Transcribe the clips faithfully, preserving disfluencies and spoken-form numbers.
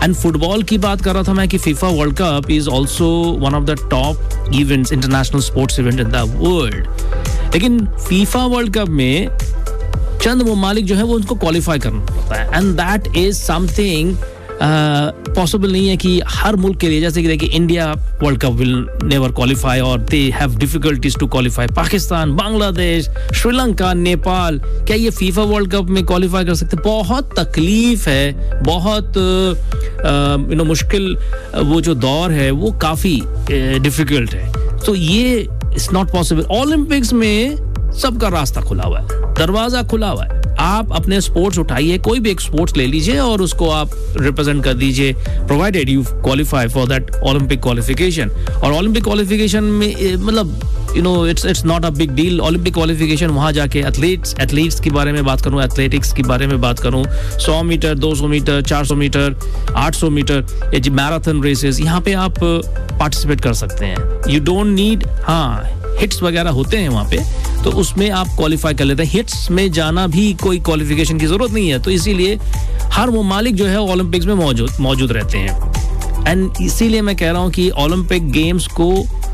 And football की बात कर रहा था मैं कि FIFA world cup is also one of the top events, international sports event in the world. लेकिन फीफा वर्ल्ड कप में चंद ममालिक जो है वो उनको क्वालिफाई करना पड़ता है, and that is something possible नहीं है कि हर मुल्क के लिए, जैसे कि देखिए India world cup will never qualify और they have difficulties to qualify. Pakistan, Bangladesh, Sri Lanka, Nepal, क्या ये फीफा वर्ल्ड कप में क्वालिफाई कर सकते? बहुत तकलीफ है, बहुत यू नो मुश्किल वो जो दौर है वो काफी डिफिकल्ट है। तो ये इट्स नॉट पॉसिबल। ओलंपिक्स में सबका रास्ता खुला हुआ है, दरवाजा खुला हुआ है। आप अपने स्पोर्ट्स उठाइए, कोई भी एक स्पोर्ट्स ले लीजिए और उसको आप रिप्रेजेंट कर दीजिए, provided you qualify for that Olympic qualification. और ओलंपिक क्वालिफिकेशन में मतलब you know it's it's not a big deal. Olympic qualification वहां जाके एथलीट्स एथलीट्स के बारे में बात करूं, एथलेटिक्स के बारे में बात करूं, सौ मीटर, दो सौ मीटर, चार सौ मीटर, आठ सौ मीटर, ये जो मैराथन रेसेस, यहाँ पे आप पार्टिसिपेट कर सकते हैं। यू डोंट नीड, हाँ हिट्स वगैरह होते हैं वहाँ पे, तो उसमें आप क्वालिफाई कर लेते हैं। हिट्स में जाना भी कोई क्वालिफिकेशन की जरूरत नहीं है, तो इसीलिए हर ममालिक जो है ओलंपिक्स में मौजूद मौजूद रहते हैं। एंड इसीलिए मैं कह रहा हूँ कि ओलंपिक गेम्स को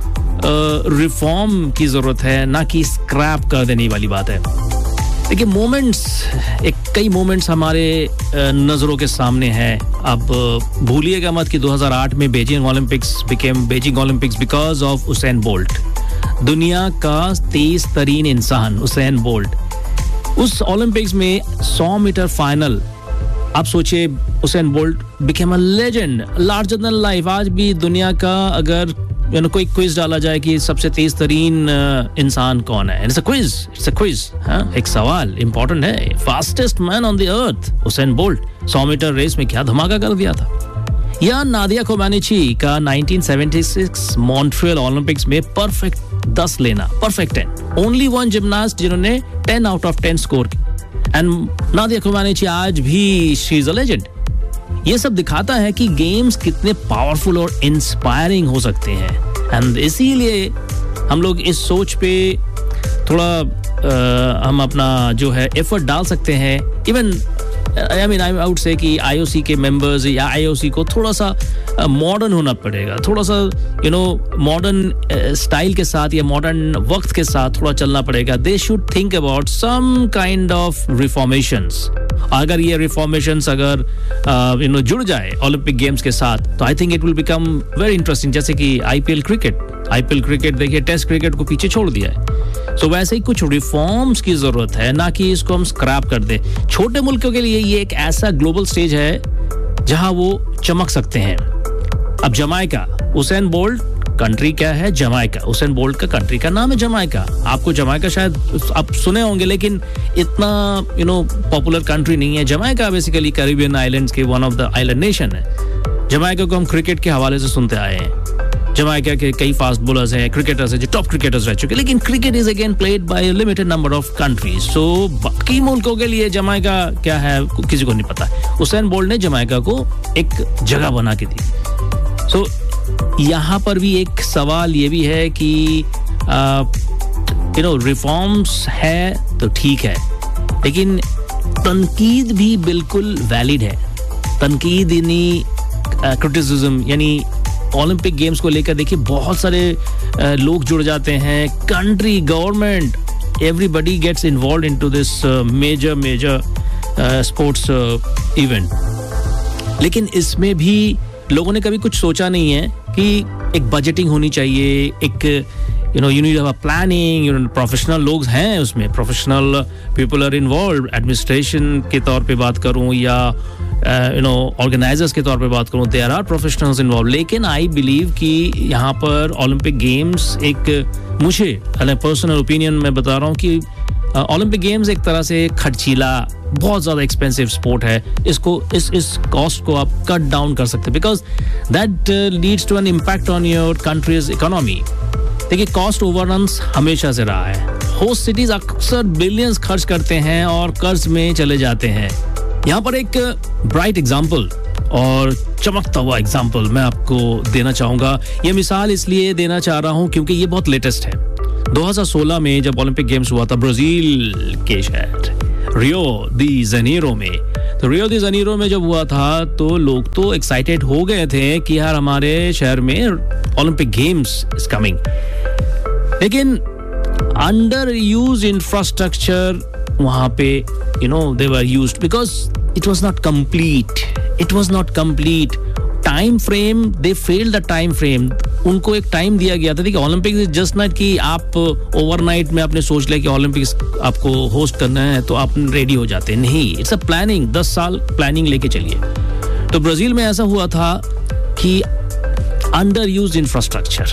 रिफॉर्म की जरूरत है, ना कि स्क्रैप कर देने वाली बात है। देखिए मोमेंट्स, एक कई मोमेंट्स हमारे नजरों के सामने हैं। अब भूलिएगा मत कि दो हज़ार आठ में Beijing Olympics became Beijing Olympics because of Usain bolt, दुनिया का तेज तरीन इंसान उसेन बोल्ट। उस ओलंपिक्स में सौ मीटर फाइनल, आप सोचिए, Usain bolt became a legend, larger than life. आज भी दुनिया का अगर यू नो कोई क्विज डाला जाए कि सबसे तेज तरीन इंसान कौन है, it's a quiz, it's a quiz, हाँ एक सवाल इंपॉर्टेंट है। Fastest man on the earth Usain bolt सौ मीटर रेस में क्या धमाका कर दिया था। या नादिया कोमानिची का nineteen seventy six Montreal Olympics में परफेक्ट दस लेना, perfect ten. Only one gymnast जिन्होंने ten out of ten score की, एंड नादिया कोमानिची आज भी शी इज अ लेजेंड। ये सब दिखाता है कि गेम्स कितने पावरफुल और इंस्पायरिंग हो सकते हैं, एंड इसीलिए हम लोग इस सोच पे थोड़ा आ, हम अपना जो है एफर्ट डाल सकते हैं। Even I mean I would say कि आईओसी के मेंबर्स या आईओसी को थोड़ा सा मॉडर्न होना पड़ेगा, थोड़ा सा यू नो मॉडर्न स्टाइल के साथ या मॉडर्न वक्त के साथ थोड़ा चलना पड़ेगा। They should think about some kind of रिफॉर्मेशंस। अगर ये रिफॉर्मेशंस अगर यू नो जुड़ जाए ओलंपिक गेम्स के साथ, तो I think it will become very interesting. जैसे कि आईपीएल क्रिकेट, आईपीएल क्रिकेट देखिए, टेस्ट क्रिकेट को पीछे छोड़ दिया है। सो so, वैसे ही कुछ रिफॉर्म्स की जरूरत है, ना कि इसको हम स्क्रैप कर दें। छोटे मुल्कों के लिए ये एक ऐसा ग्लोबल स्टेज है जहां वो चमक सकते हैं। अब जमाइका, उसेन बोल्ट कंट्री क्या है? जमाइका। उसेन बोल्ट का कंट्री का नाम है जमाइका। आपको जमाइका शायद आप सुने होंगे, लेकिन इतना यू नो पॉपुलर कंट्री नहीं है। जमाइका बेसिकली कैरिबियन आइलैंड्स के one of the island nation है। जमाइका को हम क्रिकेट के हवाले से सुनते आए हैं। जमाइका के कई फास्ट बॉलर्स हैं, क्रिकेटर्स हैं जो टॉप क्रिकेटर्स रह चुके हैं, लेकिन cricket is again played by a limited number of countries. सो बाकी मुल्कों के लिए जमाइका क्या है किसी को नहीं पता। उसेन बोल्ट ने जमाइका को एक जगह बना के दी। सो so, यहाँ पर भी एक सवाल ये भी है कि यू नो रिफॉर्म्स है तो ठीक है, लेकिन तनकीद भी बिल्कुल वैलिड है। तनकीद यानी क्रिटिसिज्म, यानी ओलंपिक गेम्स को लेकर देखिए बहुत सारे uh, लोग जुड़ जाते हैं, country, government, everybody gets involve into this major major sports event. लेकिन इसमें भी लोगों ने कभी कुछ सोचा नहीं है कि एक बजटिंग होनी चाहिए, एक you know you need a planning, you know professional लोग हैं उसमें, professional people are involve. Administration के तौर पे बात करूं या यू नो ऑर्गेनाइजर्स के तौर पे बात करूं, देयर आर प्रोफेशनल्स इन्वॉल्व। लेकिन आई बिलीव कि यहाँ पर ओलंपिक गेम्स एक, मुझे पर्सनल ओपिनियन में बता रहा हूँ कि ओलंपिक गेम्स एक तरह से खर्चीला, बहुत ज्यादा एक्सपेंसिव स्पोर्ट है। इसको इस इस कॉस्ट को आप कट डाउन कर सकते हैं, because that leads to an impact on your country's economy. देखिए कॉस्ट ओवररन्स हमेशा से रहा है। होस्ट सिटीज अक्सर बिलियंस खर्च करते हैं और कर्ज में चले जाते हैं। यहाँ पर एक ब्राइट एग्जाम्पल और चमकता हुआ एग्जाम्पल मैं आपको देना चाहूंगा। ये मिसाल इसलिए देना चाह रहा हूं क्योंकि ये बहुत लेटेस्ट है। दो हज़ार सोलह में जब ओलंपिक गेम्स हुआ था ब्राजील के शहर रियो दी जेनेरो में, तो रियो डी जनीरो में जब हुआ था तो लोग तो एक्साइटेड हो गए थे कि यार हमारे शहर में ओलंपिक गेम्स इज कमिंग, लेकिन अंडर यूज इंफ्रास्ट्रक्चर वहां पे you know they were used because it was not complete it was not complete time frame, they failed the time frame. उनको एक टाइम दिया गया था कि ओलंपिक्स इज जस्ट नॉट कि आप ओवरनाइट में आपने सोच लिया कि ओलंपिक्स आपको होस्ट करना है तो आप रेडी हो जाते हैं, नहीं, इट्स अ प्लानिंग, दस साल प्लानिंग लेके चलिए। तो ब्राजील में ऐसा हुआ था कि अंडर यूज्ड इंफ्रास्ट्रक्चर,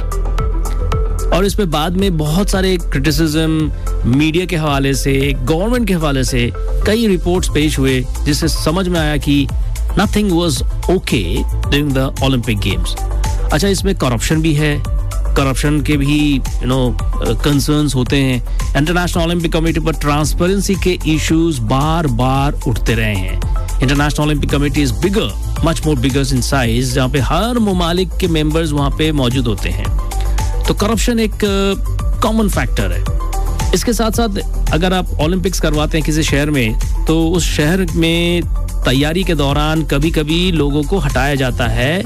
और इस पे बाद में बहुत सारे क्रिटिसिज्म मीडिया के हवाले से, गवर्नमेंट के हवाले से कई रिपोर्ट्स पेश हुए जिससे समझ में आया कि nothing was okay during the Olympic games. अच्छा, इसमें करप्शन भी है, करप्शन के भी यू नो कंसर्न्स होते हैं। इंटरनेशनल ओलंपिक कमेटी पर ट्रांसपेरेंसी के इश्यूज बार बार उठते रहे हैं। International Olympic committee is bigger, much more bigger in size, जहाँ पे हर ममालिक के मेंबर्स वहाँ पे मौजूद होते हैं। तो करप्शन एक कॉमन uh, फैक्टर है। इसके साथ साथ अगर आप ओलंपिक्स करवाते हैं किसी शहर में, तो उस शहर में तैयारी के दौरान कभी कभी लोगों को हटाया जाता है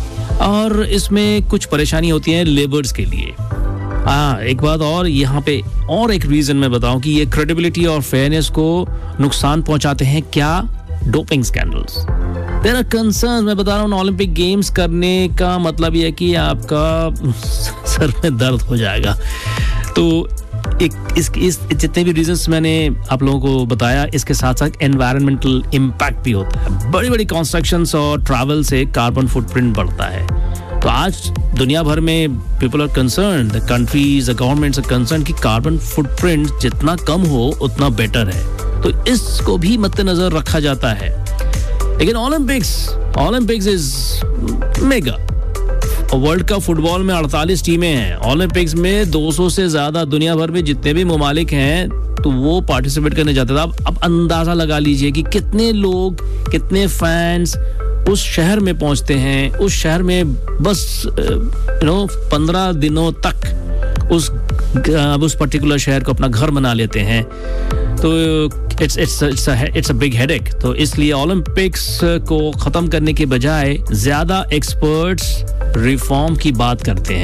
और इसमें कुछ परेशानी होती है लेबर्स के लिए। हाँ, एक बात और यहाँ पे और एक रीजन मैं बताऊं कि ये क्रेडिबिलिटी और फेयरनेस को नुकसान पहुंचाते हैं। क्या? Doping scandals. There are concerns. मैं बता रहा हूँ, ओलंपिक गेम्स करने का मतलब ये है कि आपका सर में दर्द हो जाएगा। तो एक इस, इस जितने भी रीजंस मैंने आप लोगों को बताया, इसके साथ साथ एनवायरमेंटल इम्पैक्ट भी होता है। बड़ी बड़ी कंस्ट्रक्शंस और ट्रैवल से कार्बन फुटप्रिंट बढ़ता है। तो आज दुनिया भर में people are concern, the countries, the governments are concern कि कार्बन फुटप्रिंट जितना कम हो उतना बेटर है। तो इसको भी मद्देनजर रखा जाता है। लेकिन Olympics Olympics is mega. World cup football में अड़तालीस टीमें हैं। ओलंपिक्स में दो सौ से ज्यादा दुनिया भर में जितने भी ममालिक हैं तो वो पार्टिसिपेट करने जाते थे। अब अब अंदाजा लगा लीजिए कि कितने लोग, कितने फैंस उस शहर में पहुंचते हैं। उस शहर में बस यू नो पंद्रह दिनों तक उस उस पर्टिकुलर शहर को अपना घर बना लेते हैं। तो it's it's it's it's a big headache. तो इसलिए ओलंपिक्स को खत्म करने के बजाय ज्यादा एक्सपर्ट्स रिफॉर्म की बात करते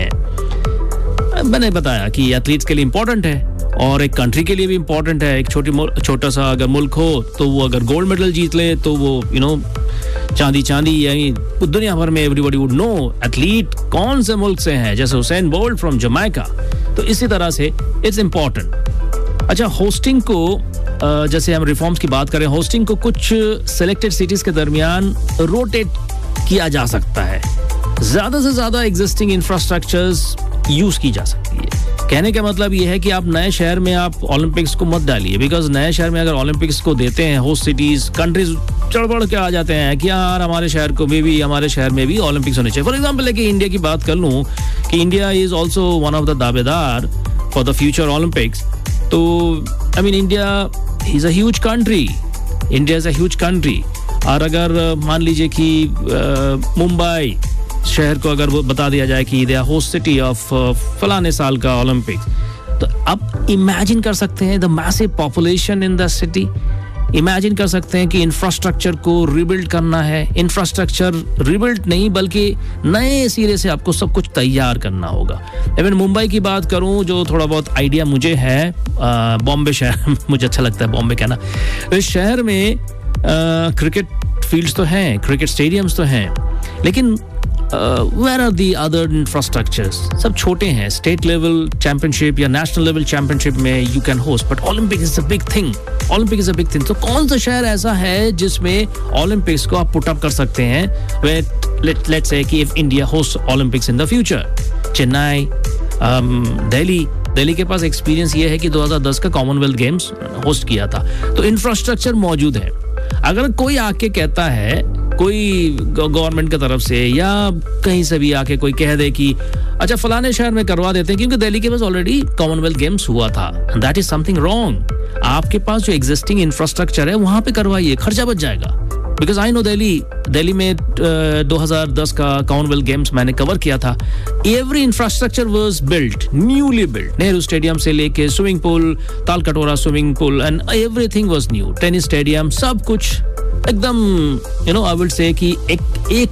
हैं। मैंने बताया कि एथलीट्स के लिए इंपॉर्टेंट है और एक कंट्री के लिए भी इंपॉर्टेंट है। एक छोटी छोटा सा अगर मुल्क हो तो वो अगर गोल्ड मेडल जीत ले तो वो यू नो चांदी चांदी यानी दुनिया भर में एवरीबॉडी वुड नो एथलीट कौन से मुल्क से है, जैसे हुसैन बोल्ट फ्रॉम जमैका। तो इसी तरह से इट्स इंपॉर्टेंट। अच्छा, होस्टिंग को जैसे हम रिफॉर्म्स की बात करें, होस्टिंग को कुछ सिलेक्टेड सिटीज के दरमियान रोटेट किया जा सकता है। ज्यादा से ज्यादा एग्जिस्टिंग इंफ्रास्ट्रक्चर्स यूज की जा सकती है। कहने का मतलब ये है कि आप नए शहर में आप ओलंपिक्स को मत डालिए, बिकॉज नए शहर में अगर ओलंपिक्स को देते हैं होस्ट सिटीज, कंट्रीज चढ़ के आ जाते हैं कि यार हमारे शहर को भी, भी हमारे शहर में भी ओलंपिक्स होने चाहिए। फॉर एग्जाम्पल लेके इंडिया की बात कर लूं कि India is also one of the दावेदार फॉर द फ्यूचर ओलंपिक्स। तो I mean India is a huge country, India is a huge country. और अगर मान लीजिए कि मुंबई शहर को अगर वो बता दिया जाए कि they are host city of फलाने साल का ओलंपिक्स, तो अब इमेजिन कर सकते हैं the massive population in the city. Imagine कर सकते हैं कि इंफ्रास्ट्रक्चर को रिबिल्ड करना है। इंफ्रास्ट्रक्चर रिबिल्ड नहीं बल्कि नए सिरे से आपको सब कुछ तैयार करना होगा। इवन मुंबई की बात करूं, जो थोड़ा बहुत आइडिया मुझे है, बॉम्बे शहर मुझे अच्छा लगता है बॉम्बे कहना। इस शहर में क्रिकेट फील्ड्स तो हैं, क्रिकेट स्टेडियम्स तो हैं, लेकिन where are the other infrastructures? सब छोटे हैं। स्टेट लेवल चैंपियनशिप या नेशनल लेवल चैंपियनशिप में you can host, but Olympic is a big thing. Olympic is a big thing. तो कौन सा शहर ऐसा है जिसमें ओलंपिक्स को आप पुट अप कर सकते हैं? लेट लेट्स से कि if India host Olympics in the future, Chennai, Delhi Delhi के पास एक्सपीरियंस ये है कि दो हज़ार दस का कॉमनवेल्थ गेम्स होस्ट किया था, तो इंफ्रास्ट्रक्चर मौजूद है। अगर कोई आके कहता है, कोई गवर्नमेंट की तरफ से या कहीं से भी आके कोई कह दे कि अच्छा फलाने शहर में करवा देते हैं क्योंकि दिल्ली के पास ऑलरेडी कॉमनवेल्थ गेम्स हुआ था, दैट इज समथिंग रॉन्ग। आपके पास जो एग्जिस्टिंग इंफ्रास्ट्रक्चर है वहां पे करवाइए, खर्चा बच जाएगा। Because I know Delhi Delhi में दो हज़ार दस का कॉमनवेल्थ गेम्स मैंने कवर किया था। Every infrastructure was built, newly built. Nehru stadium से लेके swimming pool, Talkatora swimming pool and everything was new. Tennis stadium, सब कुछ एकदम you know I will say कि एक एक